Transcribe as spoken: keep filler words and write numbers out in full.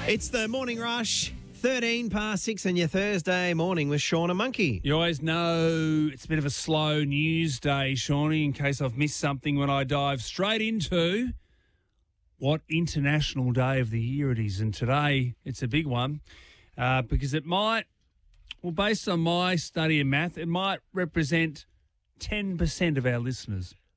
It's the Morning Rush, thirteen past six on your Thursday morning with Sean and Monkey. You always know it's a bit of a slow news day, Shawnee, in case I've missed something when I dive straight into what International Day of the Year it is. And today it's a big one uh, because it might, well, based on my study of math, it might represent ten percent of our listeners.